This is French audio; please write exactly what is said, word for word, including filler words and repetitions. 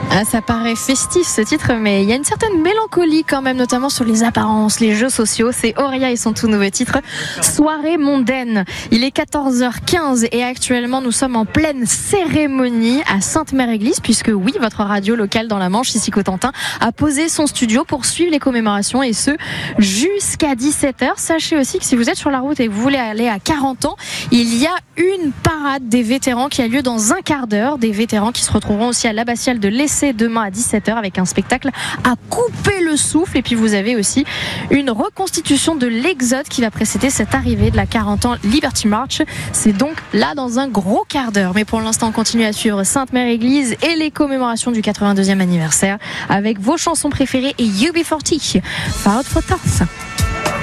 Ah, ça paraît festif ce titre, mais il y a une certaine mélancolie quand même, notamment sur les apparences, les jeux sociaux. C'est Auria et son tout nouveau titre, Soirée mondaine. Il est quatorze heures quinze et actuellement nous sommes en pleine cérémonie à Sainte-Mère-Église, puisque oui, votre radio locale dans la Manche, ici Cotentin, a posé son studio pour suivre les commémorations et ce jusqu'à dix-sept heures. Sachez aussi que si vous êtes sur la route et que vous voulez aller à quarante ans, il y a une parade des vétérans qui a lieu dans un quart d'heure. Des vétérans qui se retrouveront aussi à l'abbatiale de l'Essai demain à dix-sept heures avec un spectacle à couper le souffle. Et puis vous avez aussi une reconstitution de l'Exode qui va précéder cette arrivée de la quarante ans Liberty March. C'est donc là dans un gros quart d'heure. Mais pour l'instant, on continue à suivre Sainte-Mère-Église et les commémorations du quatre-vingt-deuxième anniversaire avec vos chansons préférées et U B quarante, Out for Tough.